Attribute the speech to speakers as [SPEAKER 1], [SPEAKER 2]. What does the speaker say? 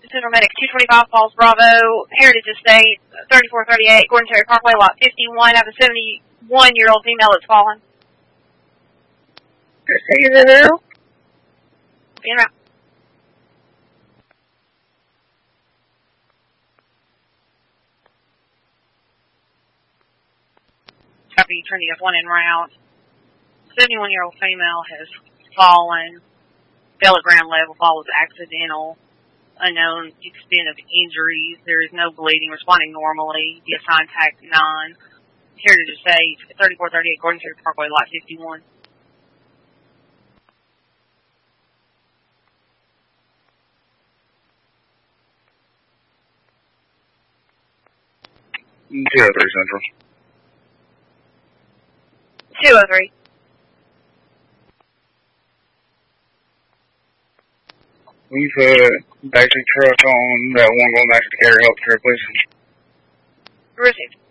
[SPEAKER 1] Central Medic 225 Falls Bravo, Heritage Estate, 3438 Gordon Terry Parkway, lot 51. I have a 71-year-old female that's fallen. Being around. Copy, Trinity F1 en route. 71-year-old female has fallen. Telegram level fall was accidental. Unknown extent of injuries. There is no bleeding. Responding normally. The assigned TAC 9. Heritage Estate, 3438 Gordon Terry Parkway, lot 51.
[SPEAKER 2] Central.
[SPEAKER 1] 203.
[SPEAKER 2] We've back to truck on that one going back to Care Healthcare, please.
[SPEAKER 1] Received.